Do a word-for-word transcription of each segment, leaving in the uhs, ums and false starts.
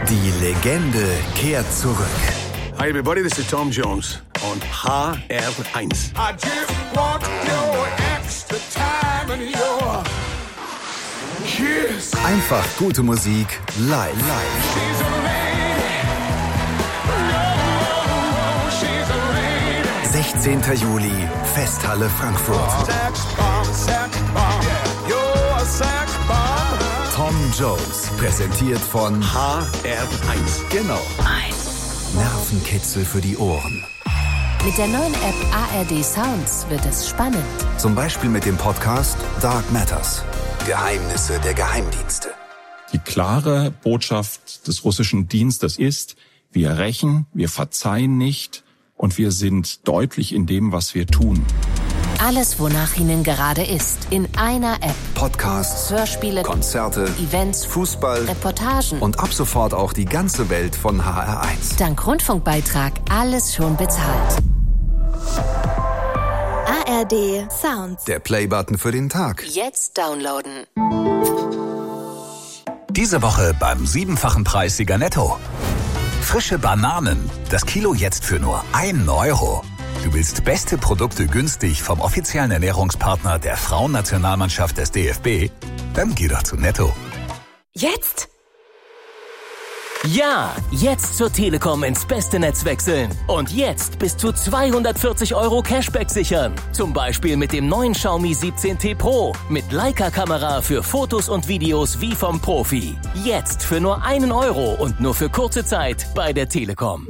Die Legende kehrt zurück. Hi everybody, this is Tom Jones on H R eins. I just want your extra time and your kiss. Einfach gute Musik live. live. She's a lady. No, she's a lady. sechzehnten Juli, Festhalle Frankfurt. Sex bomb, sex bomb. Yeah, you're a sex bomb. Tom Jones, präsentiert von H R eins. Genau. Nervenkitzel für die Ohren. Mit der neuen App A R D Sounds wird es spannend. Zum Beispiel mit dem Podcast Dark Matters. Geheimnisse der Geheimdienste. Die klare Botschaft des russischen Dienstes ist, wir rächen, wir verzeihen nicht und wir sind deutlich in dem, was wir tun. Alles, wonach Ihnen gerade ist, in einer App. Podcasts, Hörspiele, Konzerte, Events, Fußball, Reportagen und ab sofort auch die ganze Welt von H R eins. Dank Rundfunkbeitrag alles schon bezahlt. A R D Sounds. Der Playbutton für den Tag. Jetzt downloaden. Diese Woche beim siebenfachen Preissieger Netto. Frische Bananen. Das Kilo jetzt für nur einen Euro. Du willst beste Produkte günstig vom offiziellen Ernährungspartner der Frauennationalmannschaft des D F B? Dann geh doch zu Netto. Jetzt? Ja, jetzt zur Telekom ins beste Netz wechseln. Und jetzt bis zu zweihundertvierzig Euro Cashback sichern. Zum Beispiel mit dem neuen Xiaomi siebzehn T Pro. Mit Leica-Kamera für Fotos und Videos wie vom Profi. Jetzt für nur einen Euro und nur für kurze Zeit bei der Telekom.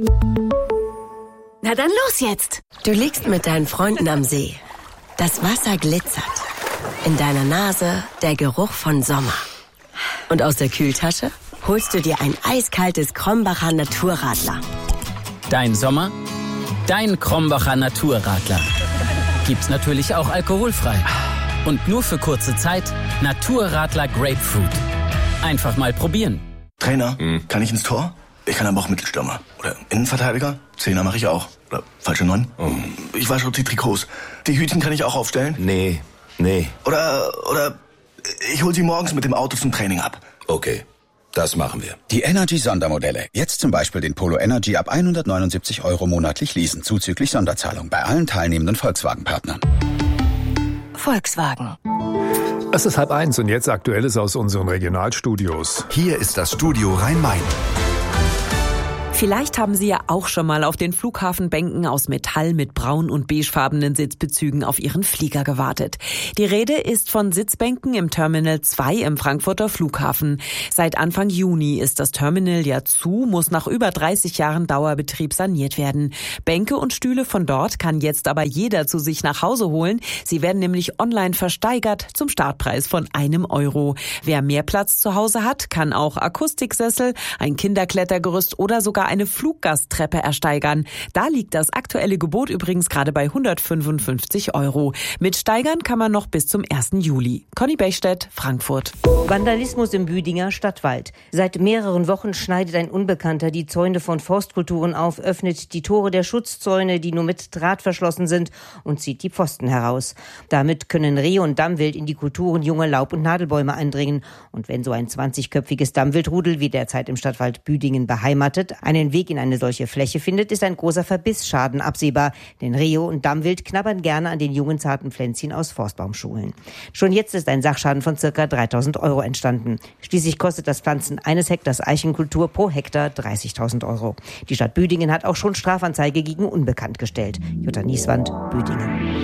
Na dann los jetzt. Du liegst mit deinen Freunden am See. Das Wasser glitzert. In deiner Nase der Geruch von Sommer. Und aus der Kühltasche holst du dir ein eiskaltes Krombacher Naturradler. Dein Sommer, dein Krombacher Naturradler. Gibt's natürlich auch alkoholfrei. Und nur für kurze Zeit Naturradler Grapefruit. Einfach mal probieren. Trainer, hm. kann ich ins Tor? Ich kann aber auch Mittelstürmer. Oder Innenverteidiger? Zehner mache ich auch. Oder falsche Neun? Oh. Ich wasche die Trikots. Die Hütchen kann ich auch aufstellen? Nee, nee. Oder, oder ich hol sie morgens mit dem Auto zum Training ab. Okay, das machen wir. Die Energy-Sondermodelle. Jetzt zum Beispiel den Polo Energy ab hundertneunundsiebzig Euro monatlich leasen, zuzüglich Sonderzahlung bei allen teilnehmenden Volkswagen-Partnern. Volkswagen. Es ist halb eins und jetzt Aktuelles aus unseren Regionalstudios. Hier ist das Studio Rhein-Main. Vielleicht haben Sie ja auch schon mal auf den Flughafenbänken aus Metall mit braun- und beigefarbenen Sitzbezügen auf Ihren Flieger gewartet. Die Rede ist von Sitzbänken im Terminal zwei im Frankfurter Flughafen. Seit Anfang Juni ist das Terminal ja zu, muss nach über dreißig Jahren Dauerbetrieb saniert werden. Bänke und Stühle von dort kann jetzt aber jeder zu sich nach Hause holen. Sie werden nämlich online versteigert zum Startpreis von einem Euro. Wer mehr Platz zu Hause hat, kann auch Akustiksessel, ein Kinderklettergerüst oder sogar eine Fluggasttreppe ersteigern. Da liegt das aktuelle Gebot übrigens gerade bei hundertfünfundfünfzig Euro. Mit Steigern kann man noch bis zum ersten Juli. Conny Bechstedt, Frankfurt. Vandalismus im Büdinger Stadtwald. Seit mehreren Wochen schneidet ein Unbekannter die Zäune von Forstkulturen auf, öffnet die Tore der Schutzzäune, die nur mit Draht verschlossen sind, und zieht die Pfosten heraus. Damit können Rehe und Dammwild in die Kulturen junger Laub- und Nadelbäume eindringen. Und wenn so ein zwanzigköpfiges Dammwildrudel wie derzeit im Stadtwald Büdingen beheimatet einen Weg in eine solche Fläche findet, ist ein großer Verbissschaden absehbar. Denn Rehe und Dammwild knabbern gerne an den jungen, zarten Pflänzchen aus Forstbaumschulen. Schon jetzt ist ein Sachschaden von ca. dreitausend Euro entstanden. Schließlich kostet das Pflanzen eines Hektars Eichenkultur pro Hektar dreißigtausend Euro. Die Stadt Büdingen hat auch schon Strafanzeige gegen Unbekannt gestellt. Jutta Nieswand, Büdingen.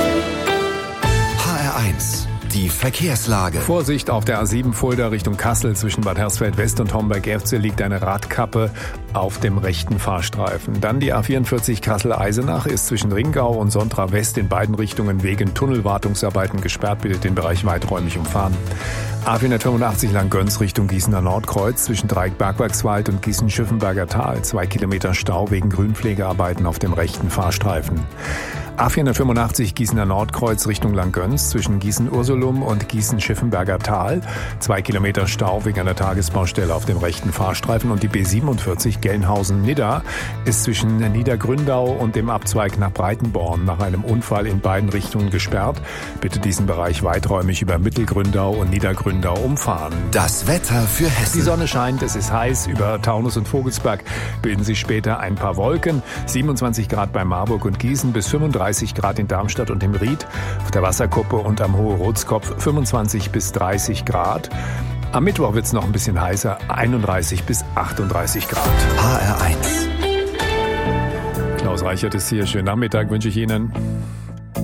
H R eins. Die Verkehrslage. Vorsicht auf der A sieben Fulda Richtung Kassel zwischen Bad Hersfeld West und Homberg-Efze liegt eine Radkappe auf dem rechten Fahrstreifen. Dann die A vierundvierzig Kassel-Eisenach ist zwischen Ringau und Sontra West in beiden Richtungen wegen Tunnelwartungsarbeiten gesperrt. Bitte den Bereich weiträumig umfahren. A vierhundertfünfundachtzig Langgöns Richtung Gießener Nordkreuz zwischen Dreieck-Bergwerkswald und Gießen-Schiffenberger Tal. Zwei Kilometer Stau wegen Grünpflegearbeiten auf dem rechten Fahrstreifen. A vierhundertfünfundachtzig Gießener Nordkreuz Richtung Langgöns zwischen Gießen-Ursulum und Gießen-Schiffenberger Tal. Zwei Kilometer Stau wegen einer Tagesbaustelle auf dem rechten Fahrstreifen. Und die B siebenundvierzig Gelnhausen-Nidda ist zwischen Niedergründau und dem Abzweig nach Breitenborn nach einem Unfall in beiden Richtungen gesperrt. Bitte diesen Bereich weiträumig über Mittelgründau und Niedergründau Gründau umfahren. Das Wetter für Hessen. Die Sonne scheint, es ist heiß. Über Taunus und Vogelsberg bilden sich später ein paar Wolken. siebenundzwanzig Grad bei Marburg und Gießen bis fünfunddreißig Grad in Darmstadt und im Ried. Auf der Wasserkuppe und am Hohe Rotskopf fünfundzwanzig bis dreißig Grad. Am Mittwoch wird es noch ein bisschen heißer, einunddreißig bis achtunddreißig Grad. H R eins. Klaus Reichert ist hier. Schönen Nachmittag wünsche ich Ihnen.